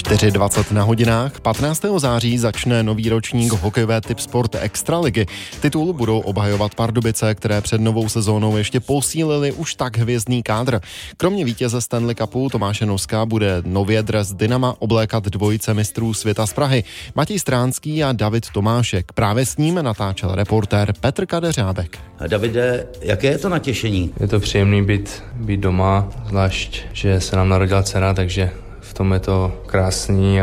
4:20 na hodinách. 15. září začne nový ročník hokejové Tipsport Extraligy. Titul budou obhajovat Pardubice, které před novou sezónou ještě posílili už tak hvězdný kádr. Kromě vítěze Stanley Cupu Tomáše Noska bude nově dres Dynama oblékat dvojice mistrů světa z Prahy. Matěj Stránský a David Tomášek. Právě s ním natáčel reportér Petr Kadeřábek. Davide, jaké je to natěšení? Je to příjemný být doma, zvlášť, že se nám narodila dcera, takže v tom je to krásný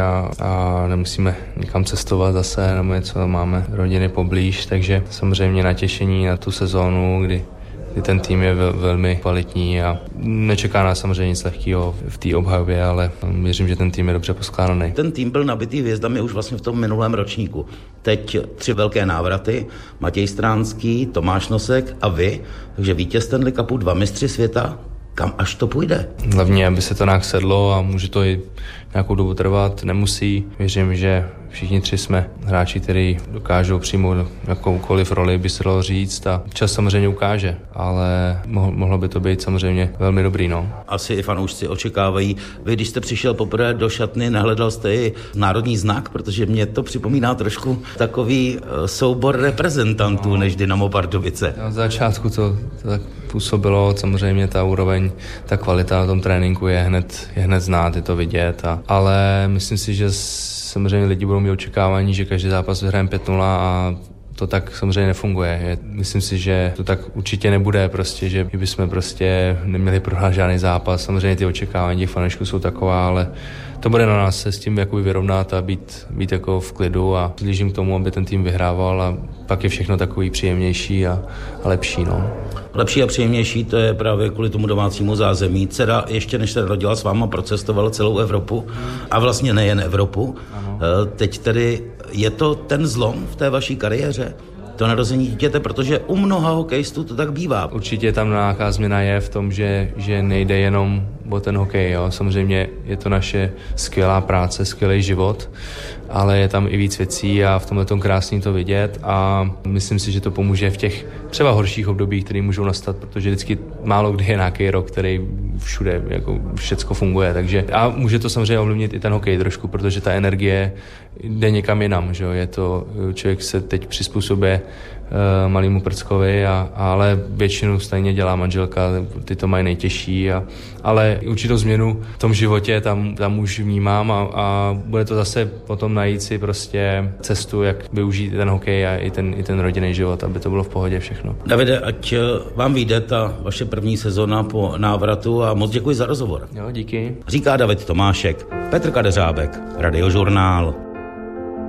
a nemusíme nikam cestovat zase, nebo něco, máme rodiny poblíž, takže samozřejmě natěšení na tu sezónu, kdy ten tým je velmi kvalitní a nečeká nás samozřejmě nic lehkého v té obhajobě, ale věřím, že ten tým je dobře poskládaný. Ten tým byl nabitý hvězdami už vlastně v tom minulém ročníku. Teď 3 velké návraty, Matěj Stránský, Tomáš Nosek a vy, takže vítěz Stanley Cupu, 2 mistři světa. Kam až to půjde? Hlavně, aby se to nějak sedlo a může to i nějakou dobu trvat, nemusí. Věřím, že všichni 3 jsme hráči, kteří dokážou přijmout jakoukoliv roli, by se dalo říct, a čas samozřejmě ukáže, ale mohlo by to být samozřejmě velmi dobrý. Asi i fanoušci očekávají. Vy, když jste přišel poprvé do šatny, nehledal jste i národní znak, protože mě to připomíná trošku takový soubor reprezentantů než Dynamo Pardubice. Na začátku to tak působilo, samozřejmě ta úroveň, ta kvalita na tom tréninku je hned znát, je to vidět, ale myslím si, že samozřejmě lidi budou mít očekávání, že každý zápas vyhrajeme 5-0 a to tak samozřejmě nefunguje. Myslím si, že to tak určitě nebude, prostě, že bychom prostě neměli prohrát žádný zápas. Samozřejmě ty očekávání těch fanoušků jsou taková, ale to bude na nás se s tím jakoby vyrovnat a být jako v klidu a slížím k tomu, aby ten tým vyhrával a pak je všechno takový příjemnější a lepší. Lepší a příjemnější, to je právě kvůli tomu domácímu zázemí. Dcera ještě než se rodila s váma, procestovala celou Evropu a vlastně nejen Evropu. Ano. Teď tedy je to ten zlom v té vaší kariéře? To narození dítěte, protože u mnoha hokejistů to tak bývá. Určitě tam nějaká změna je v tom, že nejde jenom o ten hokej. Jo. Samozřejmě je to naše skvělá práce, skvělý život, ale je tam i víc věcí a v tomhle tom krásný to vidět a myslím si, že to pomůže v těch třeba horších obdobích, které můžou nastat, protože vždycky málo kdy je nějaký rok, který všude jako všecko funguje, takže a může to samozřejmě ovlivnit i ten hokej trošku, protože ta energie jde někam jinam, že jo, je to, člověk se teď přizpůsobuje malému prckovi, ale většinu stejně dělá manželka, ty to mají nejtěžší, ale určitou změnu v tom životě tam už vnímám a bude to zase potom najít si prostě cestu, jak využít ten hokej a i ten rodinný život, aby to bylo v pohodě všechno. Davide, ať vám vyjde ta vaše první sezona po návratu a moc děkuji za rozhovor. Jo, díky. Říká David Tomášek, Petr Kadeřábek, Radiožurnál.